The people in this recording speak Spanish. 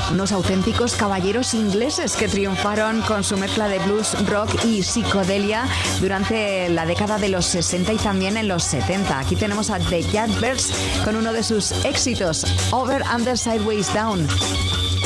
unos auténticos caballeros ingleses que triunfaron con su mezcla de blues, rock y psicodelia durante la década de los 60 y también en los 70. Aquí tenemos a The Yardbirds con uno de sus éxitos, Over, Under, Sideways, Down.